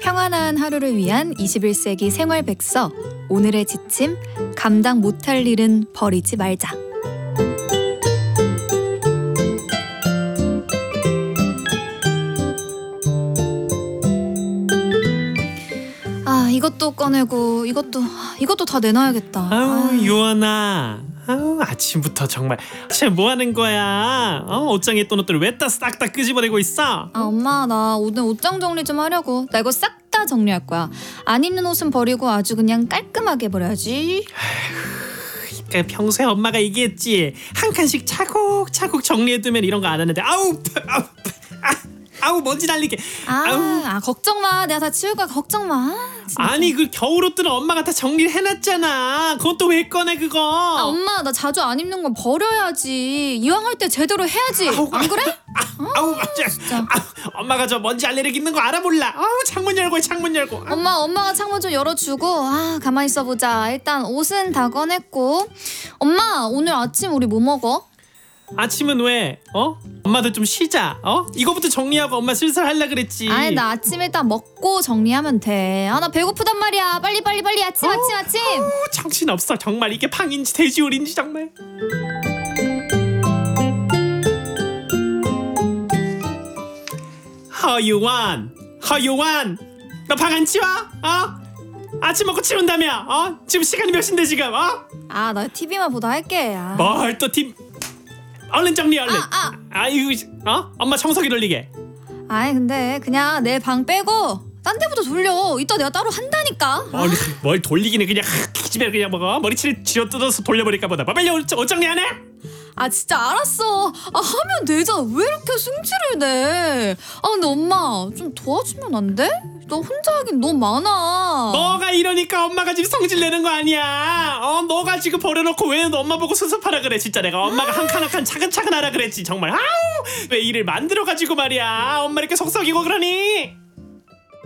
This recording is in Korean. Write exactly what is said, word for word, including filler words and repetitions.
평안한 하루를 위한 이십일 세기 생활 백서. 오늘의 지침, 감당 못할 일은 버리지 말자. 아, 이것도 꺼내고 이것도 이것도 다 내놔야겠다. 아우, 아유. 유원아, 아우, 아침부터 정말 지금 뭐 하는 거야? 어, 옷장에 있던 옷들 왜 다 싹 다 끄집어내고 있어? 아, 엄마, 나 오늘 옷장 정리 좀 하려고. 나 이거 싹 다 정리할 거야. 안 입는 옷은 버리고 아주 그냥 깔끔하게 버려야지. 그 평소에 엄마가 얘기했지, 한 칸씩 차곡차곡 정리해두면 이런 거 안 하는데. 아우, 아우, 아, 아우, 먼지 날리게. 아, 아우. 아 걱정 마. 내가 다 치울 거야. 걱정 마. 진짜. 아니, 그 겨울옷들은 엄마가 다 정리를 해놨잖아. 그것도 왜 꺼내 그거? 아, 엄마, 나 자주 안 입는 건 버려야지. 이왕 할 때 제대로 해야지. 아우, 안 그래? 아, 아우, 맞아. 진짜. 아우, 엄마가 저 먼지 알레르기 있는 거 알아 몰라. 아우, 창문 열고 해, 창문 열고. 아우. 엄마, 엄마가 창문 좀 열어주고. 아, 가만히 있어보자. 일단 옷은 다 꺼냈고. 엄마, 오늘 아침 우리 뭐 먹어? 아침은 왜? 어? 엄마도 좀 쉬자. 어? 이거부터 정리하고 엄마 슬슬 하려 그랬지. 아니, 나 아침 일단 먹고 정리하면 돼. 아, 나 배고프단 말이야. 빨리 빨리 빨리 아침 어? 아침 아침. 아우, 정신 없어. 정말 이게 팡인지 돼지우리인지 정말. 허유원, 허유원, 너 방 안 치워? 어? 아침 먹고 치운다며? 어? 지금 시간이 몇 시인데 지금? 어? 아, 나 티비만 보다 할게. 아. 뭘 또 팀? 얼른 정리 얼른. 아, 아. 아이고, 어? 엄마 청소기 돌리게. 아이, 근데 그냥 내 방 빼고 딴 데부터 돌려. 이따 내가 따로 한다니까. 아. 아니, 뭘 돌리기는 그냥 기집애 그냥 먹어. 머리채를 쥐어뜯어서 돌려버릴까 보다. 빨리 옷, 옷 정리 안 해? 아, 진짜 알았어. 아, 하면 되잖아. 왜 이렇게 승질을 내? 아, 근데 엄마 좀 도와주면 안 돼? 너 혼자 하긴 너무 많아. 너가 이러니까 엄마가 지금 성질 내는 거 아니야. 어, 너가 지금 버려놓고 왜 엄마 보고 수습하라 그래. 진짜 내가 엄마가 한 칸 한 칸 차근차근 하라 그랬지. 정말 아우, 왜 일을 만들어가지고 말이야. 엄마 이렇게 속썩이고 그러니?